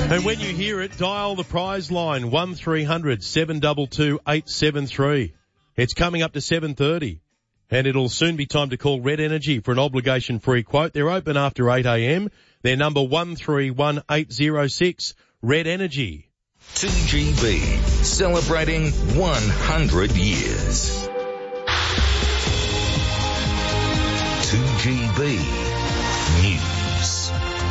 And when you hear it, dial the prize line 1300 722 873. It's coming up to 7:30. And it'll soon be time to call Red Energy for an obligation-free quote. They're open after 8 a.m. Their number 131806, Red Energy. 2GB, celebrating 100 years. 2GB News.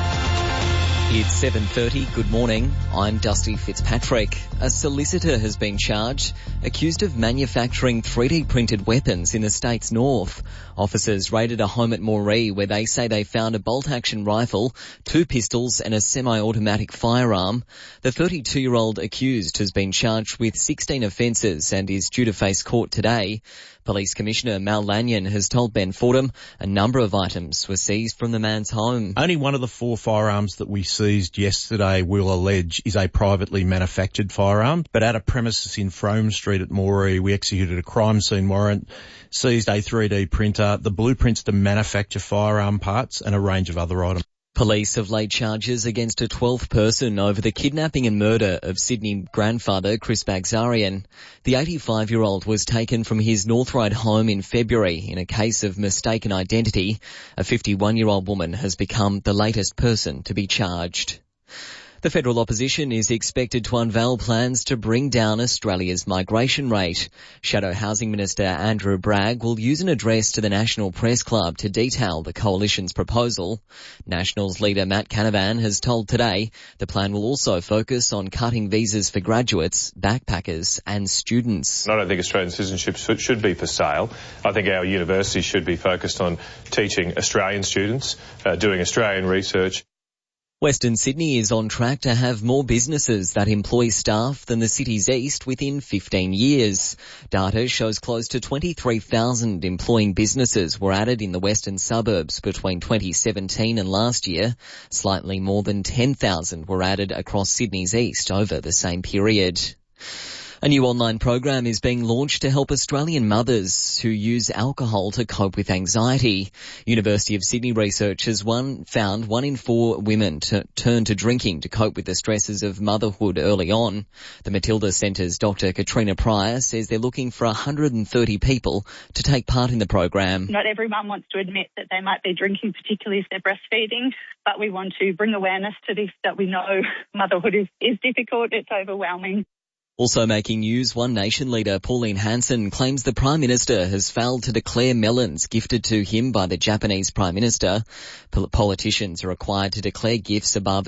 It's 7:30. Good morning. I'm Dusty Fitzpatrick. A solicitor has been charged, accused of manufacturing 3D printed weapons in the state's north. Officers raided a home at Moree where they say they found a bolt-action rifle, 2 pistols and a semi-automatic firearm. The 32-year-old accused has been charged with 16 offences and is due to face court today. Police Commissioner Mal Lanyon has told Ben Fordham a number of items were seized from the man's home. Only one of the 4 firearms that we seized yesterday, we'll allege, is a privately manufactured firearm. But at a premises in Frome Street at Moree, we executed a crime scene warrant, seized a 3D printer, the blueprints to manufacture firearm parts and a range of other items. Police have laid charges against a 12th person over the kidnapping and murder of Sydney grandfather Chris Bagzarian. The 85-year-old was taken from his North Ryde home in February in a case of mistaken identity. A 51-year-old woman has become the latest person to be charged. The federal opposition is expected to unveil plans to bring down Australia's migration rate. Shadow Housing Minister Andrew Bragg will use an address to the National Press Club to detail the coalition's proposal. Nationals leader Matt Canavan has told Today the plan will also focus on cutting visas for graduates, backpackers and students. I don't think Australian citizenship should be for sale. I think our universities should be focused on teaching Australian students, doing Australian research. Western Sydney is on track to have more businesses that employ staff than the city's east within 15 years. Data shows close to 23,000 employing businesses were added in the western suburbs between 2017 and last year. Slightly more than 10,000 were added across Sydney's east over the same period. A new online program is being launched to help Australian mothers who use alcohol to cope with anxiety. University of Sydney research has found 1 in 4 women turn to drinking to cope with the stresses of motherhood early on. The Matilda Centre's Dr. Katrina Pryor says they're looking for 130 people to take part in the program. Not every mum wants to admit that they might be drinking, particularly if they're breastfeeding, but we want to bring awareness to this, that we know motherhood is difficult, it's overwhelming. Also making news, One Nation leader Pauline Hanson claims the Prime Minister has failed to declare melons gifted to him by the Japanese Prime Minister. Politicians are required to declare gifts above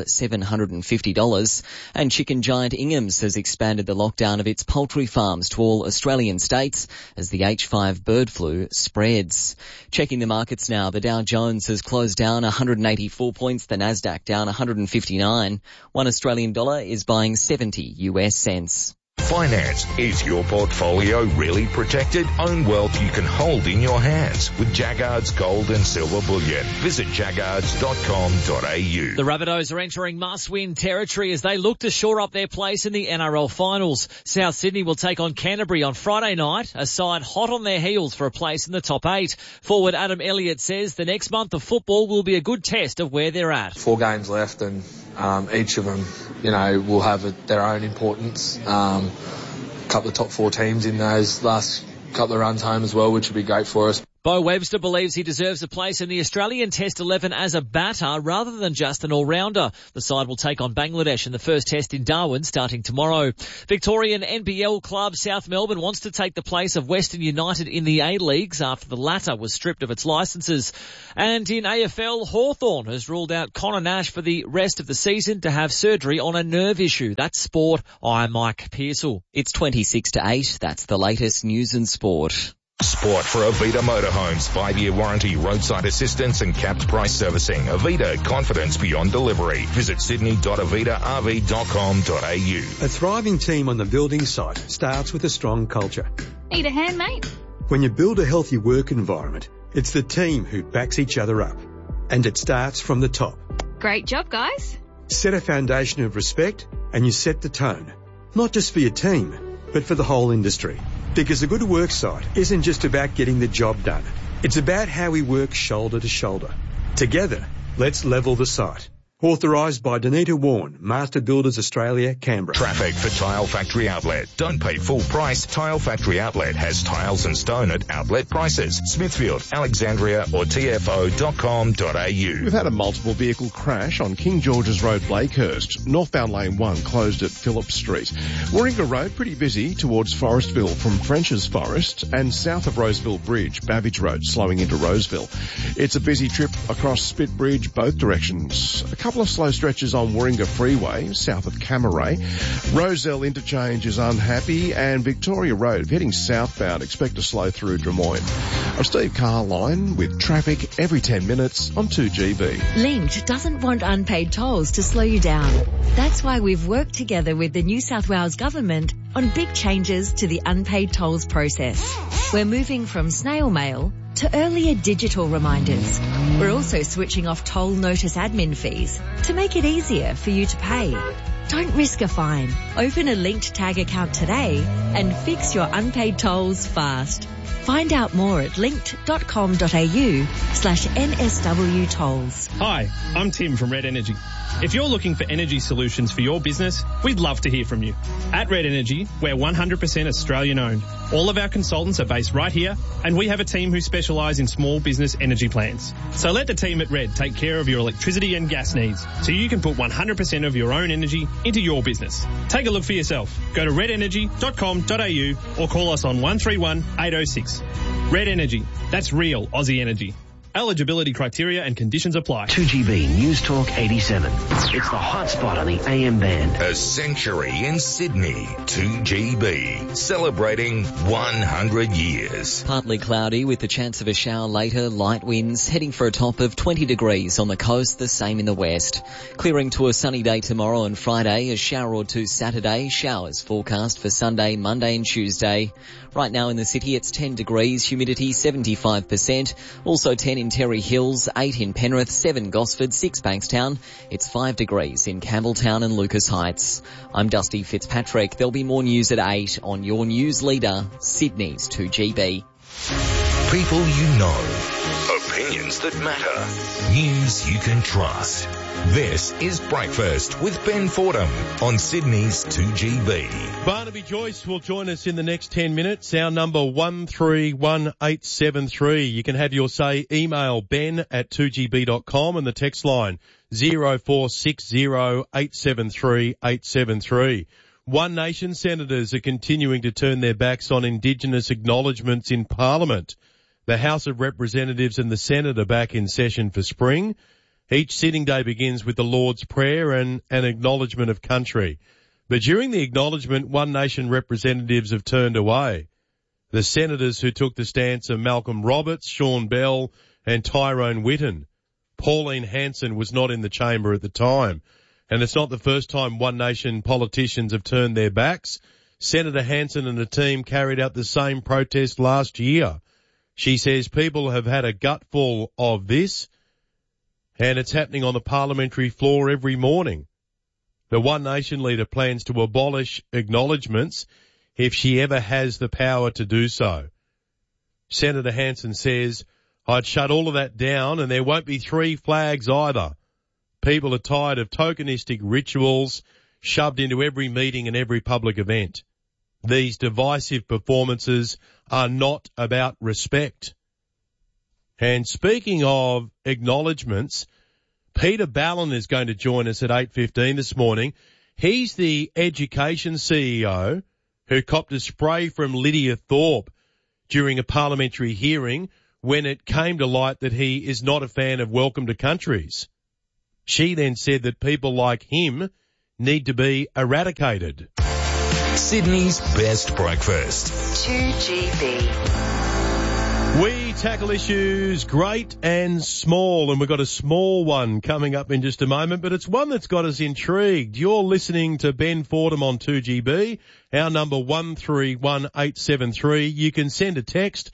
$750. And chicken giant Ingham's has expanded the lockdown of its poultry farms to all Australian states as the H5 bird flu spreads. Checking the markets now, the Dow Jones has closed down 184 points, the Nasdaq down 159. $1 Australian dollar is buying 70 US cents. Finance. Is your portfolio really protected? Own wealth you can hold in your hands with Jaggards Gold and Silver Bullion. Visit jaggards.com.au. The Rabbitohs are entering must-win territory as they look to shore up their place in the NRL finals. South Sydney will take on Canterbury on Friday night, a side hot on their heels for a place in the top 8. Forward Adam Elliott says the next month of football will be a good test of where they're at. 4 games left and each of them, will have their own importance. A couple of top 4 teams in those last couple of runs home as well, which would be great for us. Bo Webster believes he deserves a place in the Australian Test 11 as a batter rather than just an all-rounder. The side will take on Bangladesh in the first test in Darwin starting tomorrow. Victorian NBL club South Melbourne wants to take the place of Western United in the A-Leagues after the latter was stripped of its licences. And in AFL, Hawthorn has ruled out Connor Nash for the rest of the season to have surgery on a nerve issue. That's sport. I'm Mike Pearsall. It's 26 to 8. That's the latest news and sport. Sport for Avita Motorhomes. 5-year warranty, roadside assistance and capped price servicing. Avita, confidence beyond delivery. Visit sydney.avitarv.com.au. A thriving team on the building site starts with a strong culture. Need a hand, mate? When you build a healthy work environment, it's the team who backs each other up. And it starts from the top. Great job, guys. Set a foundation of respect and you set the tone. Not just for your team, but for the whole industry. Because a good work site isn't just about getting the job done. It's about how we work shoulder to shoulder. Together, let's level the site. Authorised by Danita Warren, Master Builders Australia, Canberra. Traffic for Tile Factory Outlet. Don't pay full price. Tile Factory Outlet has tiles and stone at outlet prices. Smithfield, Alexandria or tfo.com.au. We've had a multiple vehicle crash on King George's Road, Blakehurst. Northbound lane 1 closed at Phillip Street. Warringah Road pretty busy towards Forestville from French's Forest, and south of Roseville Bridge, Babbage Road slowing into Roseville. It's a busy trip across Spit Bridge both directions. A couple of slow stretches on Warringah Freeway, south of Camaray. Rozelle Interchange is unhappy, and Victoria Road, heading southbound, expect to slow through Drummoyne. I'm Steve Carline with traffic every 10 minutes on 2GB. Linked doesn't want unpaid tolls to slow you down. That's why we've worked together with the New South Wales Government on big changes to the unpaid tolls process. We're moving from snail mail to earlier digital reminders. We're also switching off toll notice admin fees to make it easier for you to pay. Don't risk a fine. Open a Linked Tag account today and fix your unpaid tolls fast. Find out more at linked.com.au/NSW tolls. Hi, I'm Tim from Red Energy. If you're looking for energy solutions for your business, we'd love to hear from you. At Red Energy, we're 100% Australian owned. All of our consultants are based right here, and we have a team who specialise in small business energy plans. So let the team at Red take care of your electricity and gas needs, so you can put 100% of your own energy into your business. Take a look for yourself. Go to redenergy.com.au or call us on 131 806. Red Energy. That's real Aussie energy. Eligibility criteria and conditions apply. 2GB News Talk 87. It's the hot spot on the AM band. A century in Sydney. 2GB. Celebrating 100 years. Partly cloudy with the chance of a shower later, light winds, heading for a top of 20 degrees on the coast, the same in the west. Clearing to a sunny day tomorrow and Friday, a shower or two Saturday, showers forecast for Sunday, Monday and Tuesday. Right now in the city it's 10 degrees, humidity 75%, also 10 in Terry Hills, 8 in Penrith, 7 Gosford, 6 Bankstown. It's 5 degrees in Campbelltown and Lucas Heights. I'm Dusty Fitzpatrick. There'll be more news at 8 on your news leader, Sydney's 2GB. People you know. Opinions that matter. News you can trust. This is Breakfast with Ben Fordham on Sydney's 2GB. Barnaby Joyce will join us in the next 10 minutes. Our number 131873. You can have your say. Email ben@2gb.com and the text line 0460873873. One Nation senators are continuing to turn their backs on Indigenous acknowledgements in Parliament. The House of Representatives and the Senate are back in session for spring. Each sitting day begins with the Lord's Prayer and an acknowledgement of country. But during the acknowledgement, One Nation representatives have turned away. The senators who took the stance are Malcolm Roberts, Sean Bell and Tyrone Whitten. Pauline Hanson was not in the chamber at the time. And it's not the first time One Nation politicians have turned their backs. Senator Hanson and the team carried out the same protest last year. She says people have had a gutful of this, and it's happening on the parliamentary floor every morning. The One Nation leader plans to abolish acknowledgements if she ever has the power to do so. Senator Hanson says, I'd shut all of that down and there won't be 3 flags either. People are tired of tokenistic rituals shoved into every meeting and every public event. These divisive performances are not about respect. And speaking of acknowledgements, Peter Ballin is going to join us at 8:15 this morning. He's the education CEO who copped a spray from Lydia Thorpe during a parliamentary hearing when it came to light that he is not a fan of Welcome to Countries. She then said that people like him need to be eradicated. Sydney's best breakfast. 2GB. We tackle issues great and small, and we've got a small one coming up in just a moment, but it's one that's got us intrigued. You're listening to Ben Fordham on 2GB, our number 131873. You can send a text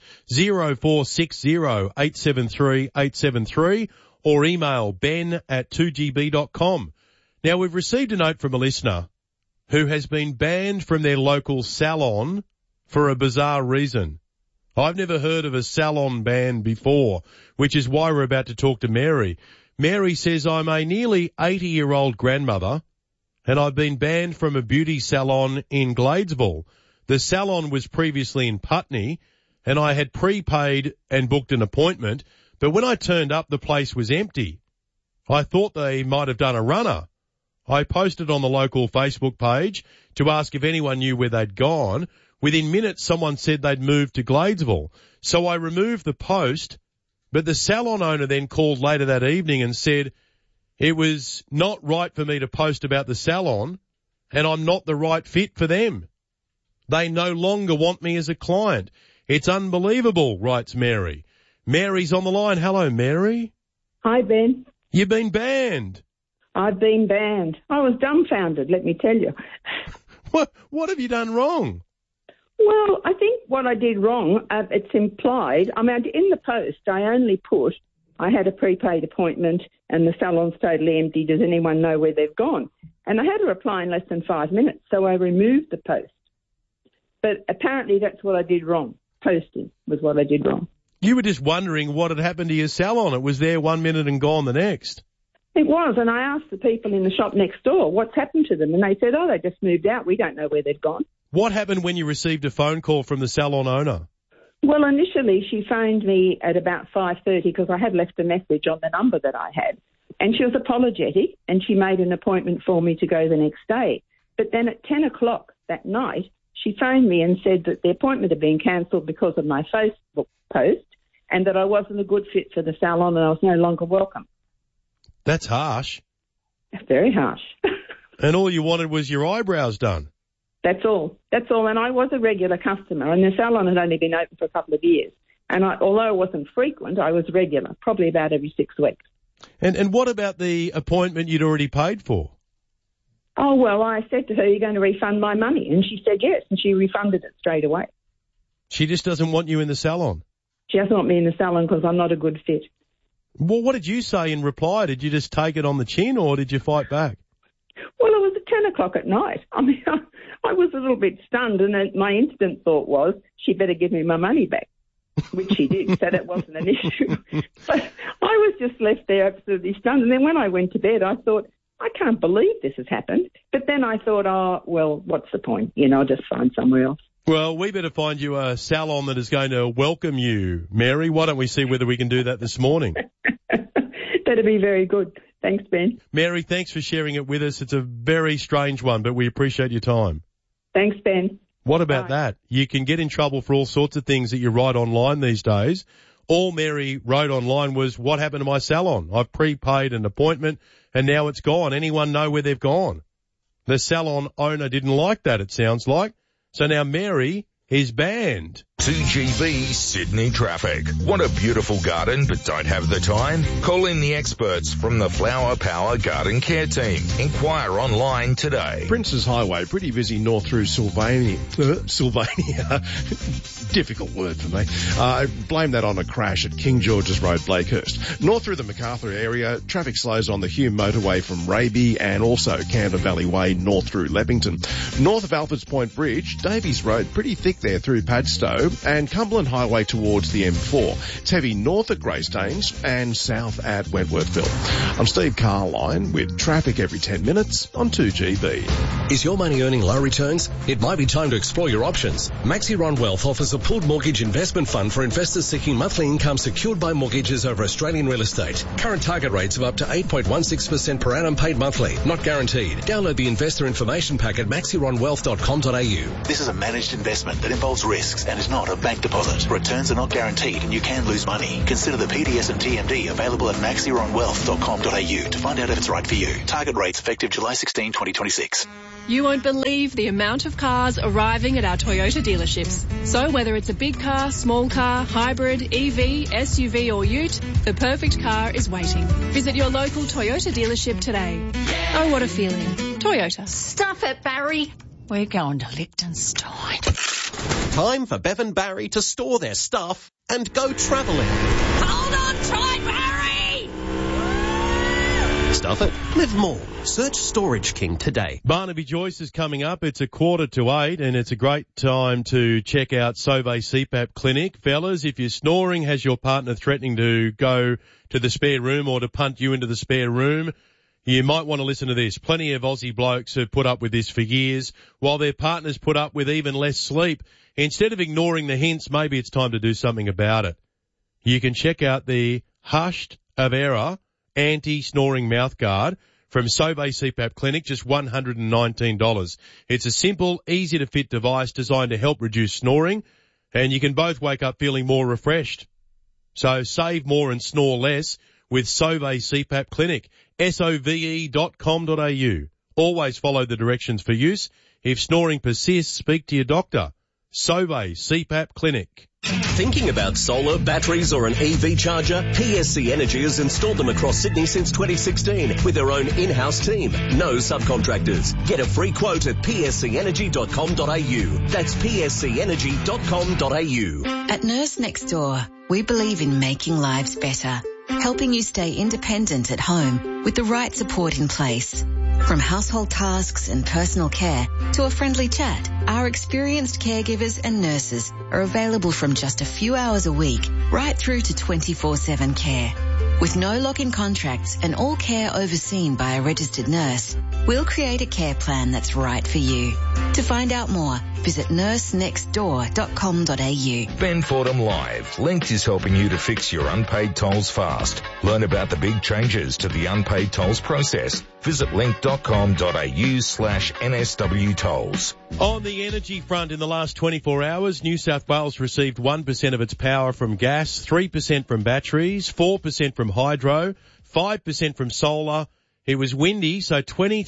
0460873873 or email ben@2gb.com. Now, we've received a note from a listener who has been banned from their local salon for a bizarre reason. I've never heard of a salon ban before, which is why we're about to talk to Mary. Mary says, I'm a nearly 80-year-old grandmother and I've been banned from a beauty salon in Gladesville. The salon was previously in Putney and I had prepaid and booked an appointment, but when I turned up, the place was empty. I thought they might have done a runner. I posted on the local Facebook page to ask if anyone knew where they'd gone. Within minutes, someone said they'd moved to Gladesville. So I removed the post, but the salon owner then called later that evening and said it was not right for me to post about the salon and I'm not the right fit for them. They no longer want me as a client. It's unbelievable, writes Mary. Mary's on the line. Hello, Mary. Hi, Ben. You've been banned. I've been banned. I was dumbfounded, let me tell you. What have you done wrong? Well, I think what I did wrong, it's implied. I mean, in the post, I only put, I had a prepaid appointment and the salon's totally empty. Does anyone know where they've gone? And I had a reply in less than 5 minutes, so I removed the post. But apparently that's what I did wrong. Posting was what I did wrong. You were just wondering what had happened to your salon. It was there 1 minute and gone the next. It was, and I asked the people in the shop next door what's happened to them, and they said, oh, they just moved out. We don't know where they've gone. What happened when you received a phone call from the salon owner? Well, initially she phoned me at about 5:30 because I had left a message on the number that I had, and she was apologetic, and she made an appointment for me to go the next day. But then at 10 o'clock that night, she phoned me and said that the appointment had been cancelled because of my Facebook post and that I wasn't a good fit for the salon and I was no longer welcome. That's harsh. Very harsh. And all you wanted was your eyebrows done. That's all. That's all. And I was a regular customer, and the salon had only been open for a couple of years. And although it wasn't frequent, I was regular, probably about every 6 weeks. And what about the appointment you'd already paid for? Oh, well, I said to her, you're going to refund my money? And she said yes, and she refunded it straight away. She just doesn't want you in the salon? She doesn't want me in the salon because I'm not a good fit. Well, what did you say in reply? Did you just take it on the chin or did you fight back? Well, it was at 10 o'clock at night. I mean, I was a little bit stunned, and then my instant thought was she better give me my money back, which she did, so that wasn't an issue. But I was just left there absolutely stunned. And then when I went to bed, I thought, I can't believe this has happened. But then I thought, oh, well, what's the point? I'll just find somewhere else. Well, we better find you a salon that is going to welcome you, Mary. Why don't we see whether we can do that this morning? That'd be very good. Thanks, Ben. Mary, thanks for sharing it with us. It's a very strange one, but we appreciate your time. Thanks, Ben. What about that? You can get in trouble for all sorts of things that you write online these days. All Mary wrote online was, what happened to my salon? I've prepaid an appointment and now it's gone. Anyone know where they've gone? The salon owner didn't like that, it sounds like. So now Mary is banned. 2GB Sydney traffic. Want a beautiful garden but don't have the time? Call in the experts from the Flower Power Garden Care Team. Inquire online today. Princes Highway, pretty busy north through Sylvania. Difficult word for me. Blame that on a crash at King George's Road, Blakehurst. North through the MacArthur area, traffic slows on the Hume motorway from Raby and also Camden Valley Way north through Leppington. North of Alfords Point Bridge, Davies Road, pretty thick there through Padstow, and Cumberland Highway towards the M4. It's heavy north at Greystanes and south at Wentworthville. I'm Steve Carline with traffic every 10 minutes on 2GB. Is your money earning low returns? It might be time to explore your options. Maxiron Wealth offers a pooled mortgage investment fund for investors seeking monthly income secured by mortgages over Australian real estate. Current target rates of up to 8.16% per annum paid monthly, not guaranteed. Download the investor information pack at maxironwealth.com.au. This is a managed investment that involves risks and is not a bank deposit. Returns are not guaranteed and you can lose money. Consider the PDS and TMD available at maxironwealth.com.au to find out if it's right for you. Target rates effective July 16, 2026. You won't believe the amount of cars arriving at our Toyota dealerships. So whether it's a big car, small car, hybrid, EV, SUV or ute, the perfect car is waiting. Visit your local Toyota dealership today. Oh, what a feeling. Toyota. Stuff it, Barry. We're going to Liechtenstein. Time for Bevan Barry to store their stuff and go travelling. Hold on tight, Barry! of it. Live more. Search Storage King today. Barnaby Joyce is coming up. It's 7:45 and it's a great time to check out Sauvé CPAP Clinic. Fellas, if you're snoring, has your partner threatening to go to the spare room or to punt you into the spare room, you might want to listen to this. Plenty of Aussie blokes have put up with this for years, while their partners put up with even less sleep. Instead of ignoring the hints, maybe it's time to do something about it. You can check out the Hushed Avera anti-snoring mouthguard from Sauvé CPAP Clinic, just $119. It's a simple, easy-to-fit device designed to help reduce snoring, and you can both wake up feeling more refreshed. So save more and snore less with Sauvé CPAP Clinic, SOVE.com.au. Always follow the directions for use. If snoring persists, speak to your doctor. Sauvé CPAP Clinic. Thinking about solar, batteries or an EV charger? PSC Energy has installed them across Sydney since 2016 with their own in-house team. No subcontractors. Get a free quote at pscenergy.com.au. That's pscenergy.com.au. At Nurse Next Door, we believe in making lives better, helping you stay independent at home with the right support in place. From household tasks and personal care to a friendly chat, our experienced caregivers and nurses are available from just a few hours a week right through to 24/7 care. With no lock-in contracts and all care overseen by a registered nurse, we'll create a care plan that's right for you. To find out more, visit nursenextdoor.com.au. Ben Fordham Live. Link is helping you to fix your unpaid tolls fast. Learn about the big changes to the unpaid tolls process. Visit link.com.au/NSW tolls. On the energy front, in the last 24 hours, New South Wales received 1% of its power from gas, 3% from batteries, 4% from hydro, 5% from solar. It was windy, so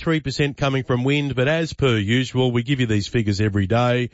23% coming from wind, but as per usual, we give you these figures every day.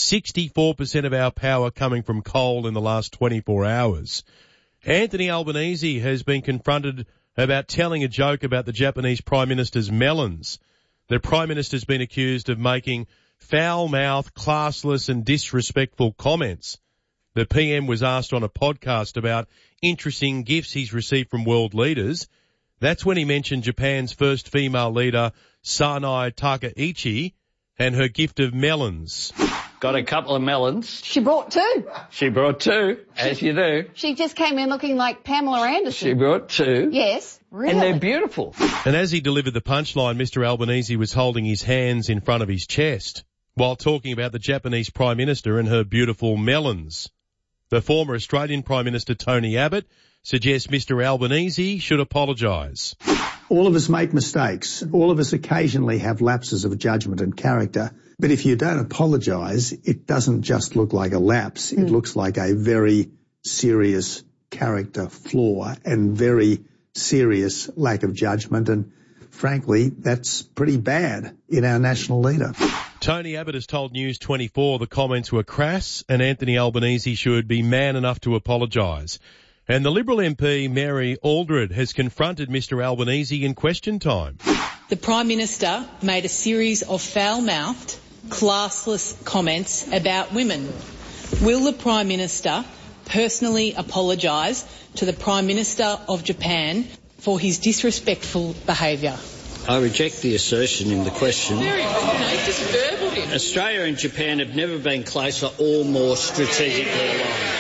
64% of our power coming from coal in the last 24 hours. Anthony Albanese has been confronted about telling a joke about the Japanese Prime Minister's melons. The Prime Minister's been accused of making foul-mouthed, classless and disrespectful comments. The PM was asked on a podcast about interesting gifts he's received from world leaders. That's when he mentioned Japan's first female leader, Sanai Takaichi, and her gift of melons. Got a couple of melons. She brought two. She brought two, as you do. She just came in looking like Pamela Anderson. She brought two. Yes, really. And they're beautiful. And as he delivered the punchline, Mr. Albanese was holding his hands in front of his chest while talking about the Japanese Prime Minister and her beautiful melons. The former Australian Prime Minister, Tony Abbott, suggests Mr. Albanese should apologise. All of us make mistakes. All of us occasionally have lapses of judgment and character. But if you don't apologise, it doesn't just look like a lapse. It looks like a very serious character flaw and very serious lack of judgment. And frankly, that's pretty bad in our national leader. Tony Abbott has told News 24 the comments were crass and Anthony Albanese should be man enough to apologise. And the Liberal MP, Mary Aldred, has confronted Mr. Albanese in question time. The Prime Minister made a series of foul-mouthed, classless comments about women. Will the Prime Minister personally apologise to the Prime Minister of Japan for his disrespectful behaviour? I reject the assertion in the question. Just verbal him. Australia and Japan have never been closer or more strategically aligned.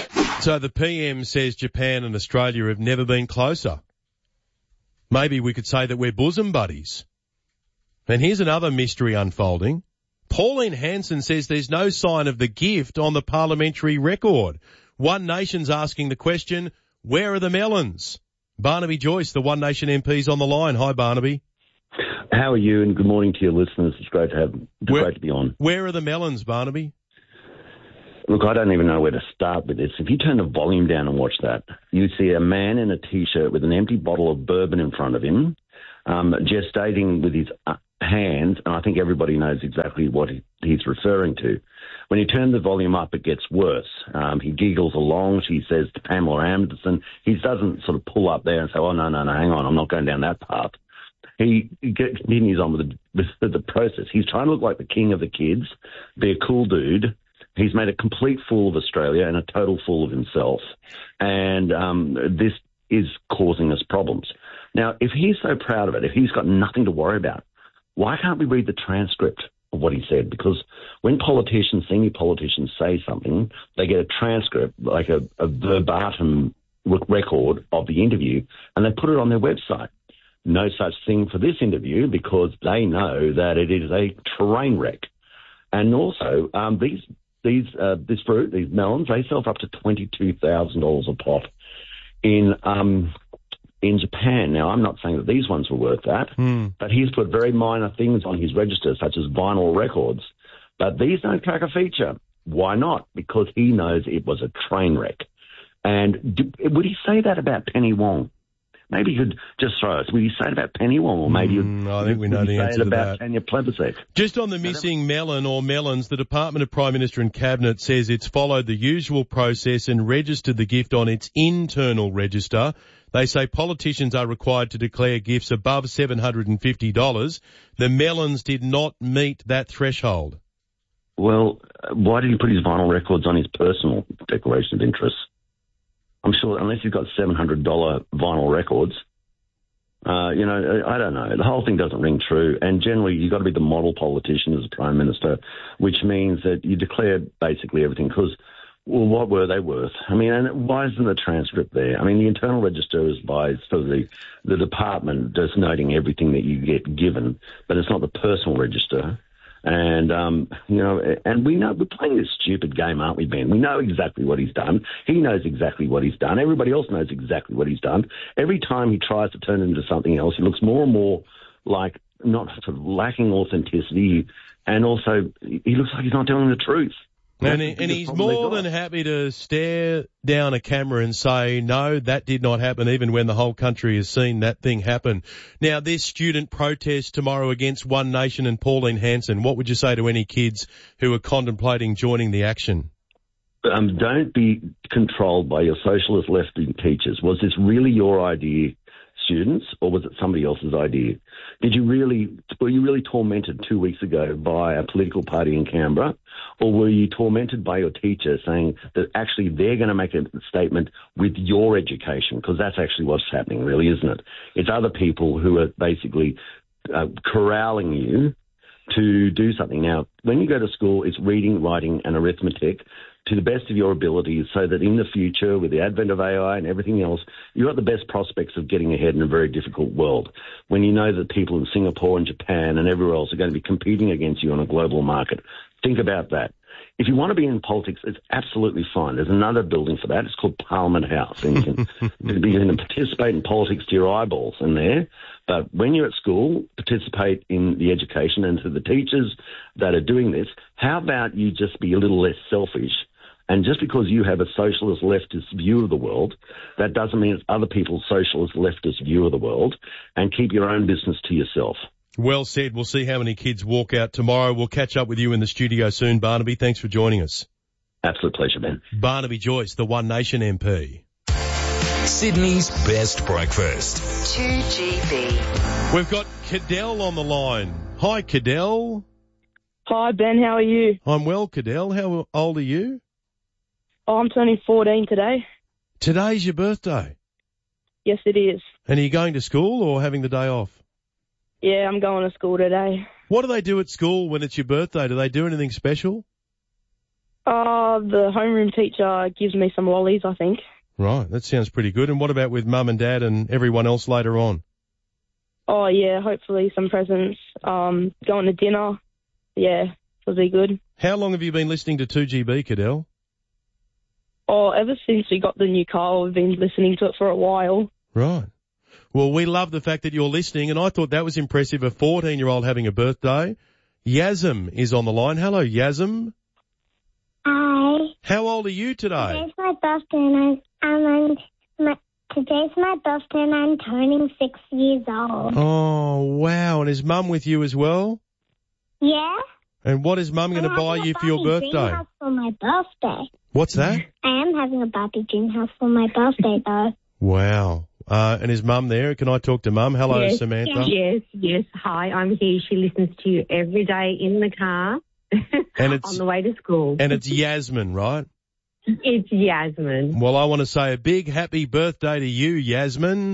So the PM says Japan and Australia have never been closer. Maybe we could say that we're bosom buddies. And here's another mystery unfolding. Pauline Hanson says there's no sign of the gift on the parliamentary record. One Nation's asking the question, where are the melons? Barnaby Joyce, the One Nation MP's on the line. Hi, Barnaby. How are you? And good morning to your listeners. It's great to be on. Where are the melons, Barnaby? Look, I don't even know where to start with this. If you turn the volume down and watch that, you see a man in a T-shirt with an empty bottle of bourbon in front of him, gestating with his hands, and I think everybody knows exactly what he's referring to. When you turn the volume up, it gets worse. He giggles along. She says to Pamela Anderson. He doesn't sort of pull up there and say, oh, no, hang on, I'm not going down that path. He continues on with the process. He's trying to look like the king of the kids, be a cool dude. He's made a complete fool of Australia and a total fool of himself. And this is causing us problems. Now, if he's so proud of it, if he's got nothing to worry about, why can't we read the transcript of what he said? Because when politicians, senior politicians say something, they get a transcript, like a verbatim record of the interview, and they put it on their website. No such thing for this interview because they know that it is a train wreck. And also, this fruit, these melons, they sell for up to $22,000 a pop in Japan. Now, I'm not saying that these ones were worth that, but he's put very minor things on his register, such as vinyl records. But these don't crack a feature. Why not? Because he knows it was a train wreck. And would he say that about Penny Wong? Maybe you could just throw us. Would you say it about Penny Wong, or maybe I think we know the answer to about that. Tanya Plibersek? Just on the missing melon or melons, the Department of Prime Minister and Cabinet says it's followed the usual process and registered the gift on its internal register. They say politicians are required to declare gifts above $750. The melons did not meet that threshold. Well, why did he put his vinyl records on his personal declaration of interest? I'm sure unless you've got $700 vinyl records, I don't know. The whole thing doesn't ring true. And generally, you've got to be the model politician as a Prime Minister, which means that you declare basically everything because, well, what were they worth? I mean, and why isn't the transcript there? I mean, the internal register is by sort of the department just noting everything that you get given, but it's not the personal register. And, and we know we're playing this stupid game, aren't we, Ben? We know exactly what he's done. He knows exactly what he's done. Everybody else knows exactly what he's done. Every time he tries to turn it into something else, he looks more and more like not sort of lacking authenticity. And also, he looks like he's not telling the truth. And he's more than happy to stare down a camera and say, no, that did not happen, even when the whole country has seen that thing happen. Now, this student protest tomorrow against One Nation and Pauline Hanson, what would you say to any kids who are contemplating joining the action? Don't be controlled by your socialist left-wing teachers. Was this really your idea, students, or was it somebody else's idea? Were you really tormented 2 weeks ago by a political party in Canberra, or were you tormented by your teacher saying that actually they're going to make a statement with your education? Because that's actually what's happening, really, isn't it? It's other people who are basically corralling you to do something. Now, when you go to school, it's reading, writing, and arithmetic to the best of your abilities so that in the future, with the advent of AI and everything else, you've got the best prospects of getting ahead in a very difficult world. When you know that people in Singapore and Japan and everywhere else are going to be competing against you on a global market, think about that. If you want to be in politics, it's absolutely fine. There's another building for that. It's called Parliament House. And you can participate in politics to your eyeballs in there. But when you're at school, participate in the education, and to the teachers that are doing this, how about you just be a little less selfish? And just because you have a socialist leftist view of the world, that doesn't mean it's other people's socialist leftist view of the world, and keep your own business to yourself. Well said. We'll see how many kids walk out tomorrow. We'll catch up with you in the studio soon, Barnaby. Thanks for joining us. Absolute pleasure, Ben. Barnaby Joyce, the One Nation MP. Sydney's best breakfast. 2GB. We've got Cadell on the line. Hi, Cadell. Hi, Ben. How are you? I'm well, Cadell. How old are you? Oh, I'm turning 14 today. Today's your birthday? Yes, it is. And are you going to school or having the day off? Yeah, I'm going to school today. What do they do at school when it's your birthday? Do they do anything special? The homeroom teacher gives me some lollies, I think. Right, that sounds pretty good. And what about with Mum and Dad and everyone else later on? Oh, yeah, hopefully some presents. Going to dinner. Yeah, it'll be good. How long have you been listening to 2GB, Cadell? Oh, ever since we got the new car, we've been listening to it for a while. Right. Well, we love the fact that you're listening, and I thought that was impressive, a 14-year-old having a birthday. Yazm is on the line. Hello, Yazm. Hi. How old are you today? Today's my birthday, today's my birthday, and I'm turning 6 years old. Oh, wow. And is Mum with you as well? Yeah. And what is Mum going to buy you for your birthday? Dream house for my birthday. What's that? I am having a Barbie dream house for my birthday, though. Wow. And is Mum there? Can I talk to Mum? Hello, yes, Samantha. Yes. Hi, I'm here. She listens to you every day in the car and it's, on the way to school. And it's Yasmin, right? It's Yasmin. Well, I want to say a big happy birthday to you, Yasmin.